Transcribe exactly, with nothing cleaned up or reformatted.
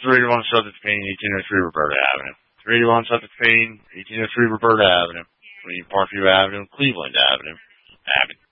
three eighty-one Southern Spain, eighteen oh three Roberta Avenue. three eighty-one Southern Spain, eighteen oh three Roberta Avenue. Parkview Avenue, Cleveland Avenue. Avenue.